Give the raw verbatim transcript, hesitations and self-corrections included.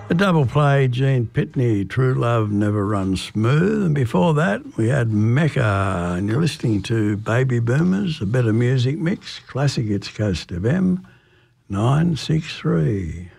A double play, Gene Pitney, True Love Never Runs Smooth. And before that, we had Mecca. And you're listening to Baby Boomers, a better music mix. Classic Hits Coast F M, nine six three.